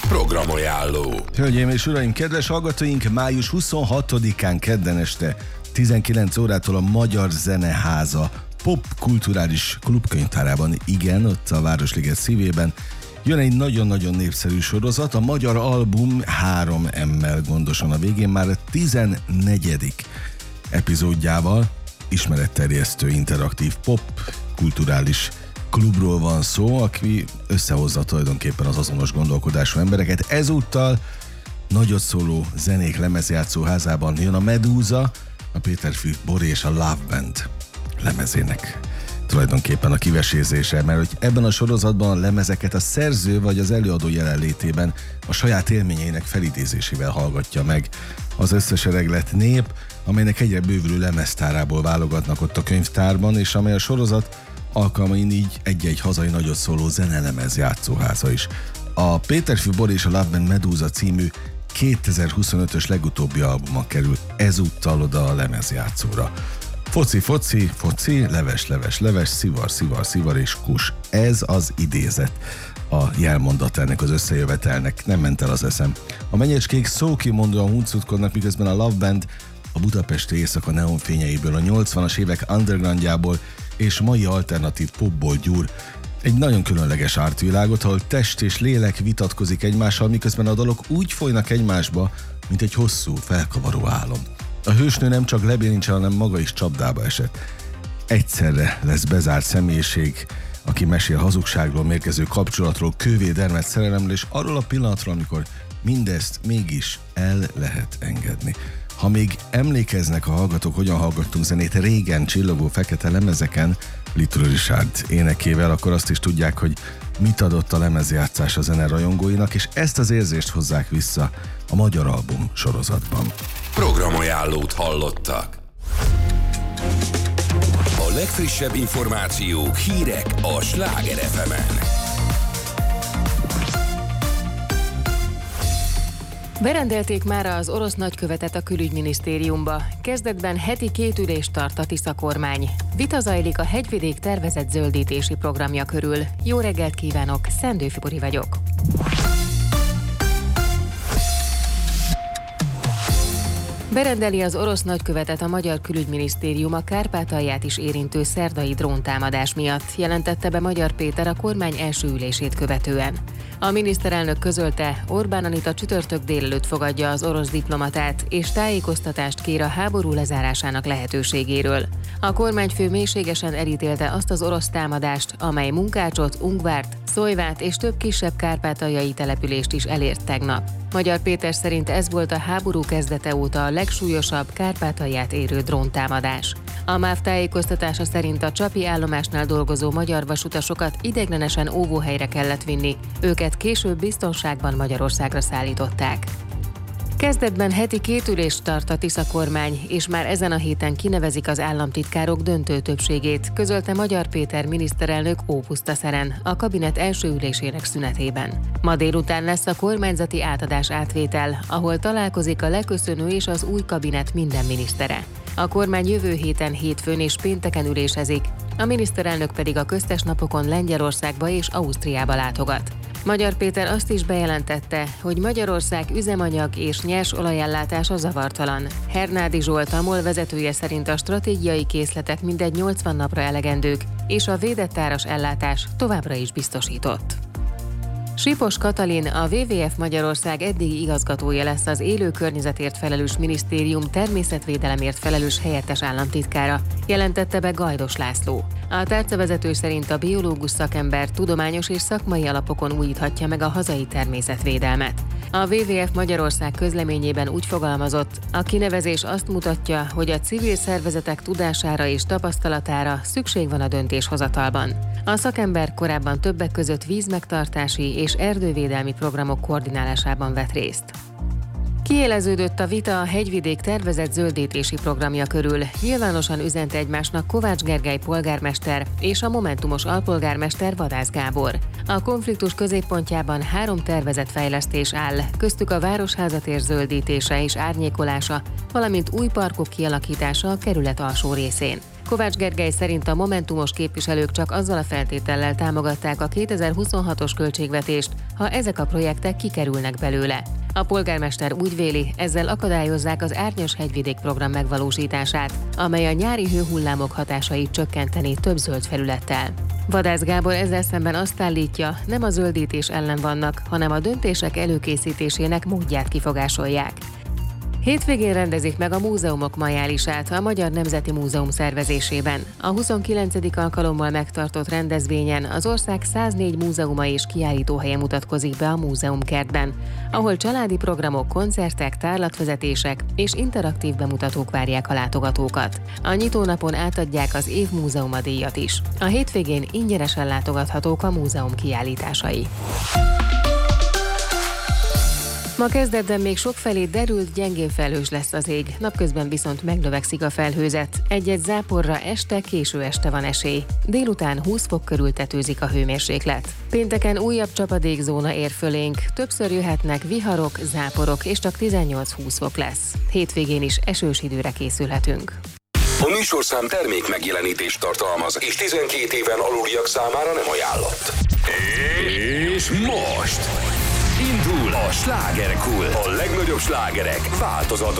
Programajánló. Hölgyeim és uraim, kedves hallgatóink, május 26-án kedden este 19 órától a Magyar Zeneháza popkulturális klubkönyvtárában, igen, ott a Városliget szívében, jön egy nagyon-nagyon népszerű sorozat, a Magyar Album 3M-mel gondosan a végén, már a 14. epizódjával. Ismeretterjesztő interaktív pop kulturális klubról van szó, aki összehozza tulajdonképpen az azonos gondolkodású embereket. Ezúttal nagyot szóló zenék lemezjátszóházában jön a Medúza, a Péterfű Bori és a Love Band lemezének tulajdonképpen a kivesézése, mert hogy ebben a sorozatban a lemezeket a szerző vagy az előadó jelenlétében a saját élményeinek felidézésével hallgatja meg az összesereglett nép, amelynek egyre bővülő lemeztárából válogatnak ott a könyvtárban, és amely a sorozat alkalmain így egy-egy hazai nagyot szóló zenelemez játszóháza is. A Péterfű Bori és a Love Band Medúza című 2025-ös legutóbbi albuma került ezúttal oda a lemezjátszóra. Foci, foci, foci, leves, leves, leves, szivar, szivar, szivar és kus. Ez az idézet. A jelmondat ennek az összejövetelnek, nem ment el az eszem. A Menyecskék szókimondóan huncutkodnak, miközben a Love Band a budapesti éjszaka neonfényeiből, a 80-as évek undergroundjából és mai alternatív popból gyúr egy nagyon különleges ártvilágot, ahol test és lélek vitatkozik egymással, miközben a dalok úgy folynak egymásba, mint egy hosszú, felkavaró álom. A hősnő nem csak lebénincse, hanem maga is csapdába esett. Egyszerre lesz bezárt személyiség, aki mesél hazugságról, mérgező kapcsolatról, kővé dermedt szerelemről, és arról a pillanatról, amikor mindezt mégis el lehet engedni. Ha még emlékeznek a hallgatók, hogyan hallgattunk zenét régen csillogó fekete lemezeken, Little Richard énekével, akkor azt is tudják, hogy mit adott a lemezjátszás a zene rajongóinak, és ezt az érzést hozzák vissza a Magyar Album sorozatban. Programajánlót hallottak. A legfrissebb információk, hírek a Sláger FM-en. Berendelték már az orosz nagykövetet a külügyminisztériumba. Kezdetben heti 2 ülést tart a Tisza kormány. Vita zajlik a Hegyvidék tervezett zöldítési programja körül. Jó reggelt kívánok, Szendő Fibori vagyok. Berendeli az orosz nagykövetet a magyar külügyminisztérium a Kárpátalját is érintő szerdai dróntámadás miatt, jelentette be Magyar Péter a kormány első ülését követően. A miniszterelnök közölte, Orbán Anita csütörtök délelőtt fogadja az orosz diplomatát, és tájékoztatást kér a háború lezárásának lehetőségéről. A kormányfő mélységesen elítélte azt az orosz támadást, amely Munkácsot, Ungvárt, Szojvát és több kisebb kárpátaljai települést is elért tegnap. Magyar Péter szerint ez volt a háború kezdete óta a legsúlyosabb Kárpátalját érő dróntámadás. A MÁV tájékoztatása szerint a Csapi állomásnál dolgozó magyar vasutasokat ideiglenesen óvóhelyre kellett vinni, őket később biztonságban Magyarországra szállították. Kezdetben heti 2 ülést tart a Tisza kormány, és már ezen a héten kinevezik az államtitkárok döntő többségét, közölte Magyar Péter miniszterelnök Ópusztaszeren a kabinet első ülésének szünetében. Ma délután lesz a kormányzati átadás-átvétel, ahol találkozik a leköszönő és az új kabinet minden minisztere. A kormány jövő héten hétfőn és pénteken ülésezik, a miniszterelnök pedig a köztes napokon Lengyelországba és Ausztriába látogat. Magyar Péter azt is bejelentette, hogy Magyarország üzemanyag és nyers olajellátása zavartalan. Hernádi Zsolt, a MOL vezetője szerint a stratégiai készletek mindegy 80 napra elegendők, és a védett áras ellátás továbbra is biztosított. Sipos Katalin, a WWF Magyarország eddigi igazgatója lesz az élő környezetért felelős minisztérium természetvédelemért felelős helyettes államtitkára, jelentette be Gajdos László. A tárcavezető szerint a biológus szakember tudományos és szakmai alapokon újíthatja meg a hazai természetvédelmet. A WWF Magyarország közleményében úgy fogalmazott, a kinevezés azt mutatja, hogy a civil szervezetek tudására és tapasztalatára szükség van a döntéshozatalban. A szakember korábban többek között vízmegtartási és erdővédelmi programok koordinálásában vett részt. Kiéleződött a vita a Hegyvidék tervezett zöldítési programja körül. Nyilvánosan üzente egymásnak Kovács Gergely polgármester és a Momentumos alpolgármester Vadász Gábor. A konfliktus középpontjában 3 tervezett fejlesztés áll, köztük a városházatér zöldítése és árnyékolása, valamint új parkok kialakítása a kerület alsó részén. Kovács Gergely szerint a momentumos képviselők csak azzal a feltétellel támogatták a 2026-os költségvetést, ha ezek a projektek kikerülnek belőle. A polgármester úgy véli, ezzel akadályozzák az Árnyas hegyvidék program megvalósítását, amely a nyári hőhullámok hatásait csökkenteni több zöld felülettel. Vadász Gábor ezzel szemben azt állítja, nem a zöldítés ellen vannak, hanem a döntések előkészítésének módját kifogásolják. Hétvégén rendezik meg a múzeumok majálisát a Magyar Nemzeti Múzeum szervezésében. A 29. alkalommal megtartott rendezvényen az ország 104 múzeuma és kiállítóhelye mutatkozik be a múzeumkertben, ahol családi programok, koncertek, tárlatvezetések és interaktív bemutatók várják a látogatókat. A nyitónapon átadják az év múzeuma díjat is. A hétvégén ingyenesen látogathatók a múzeum kiállításai. Ma kezdetben még sokfelé derült, gyengén felhős lesz az ég, napközben viszont megnövekszik a felhőzet. Egy-egy záporra este, késő este van esély. Délután 20 fok körül tetőzik a hőmérséklet. Pénteken újabb csapadékzóna ér fölénk, többször jöhetnek viharok, záporok, és csak 18-20 fok lesz. Hétvégén is esős időre készülhetünk. A műsorszám termék megjelenítést tartalmaz, és 12 éven aluliak számára nem ajánlott. És most indul a Slágerkult. A legnagyobb slágerek változatban.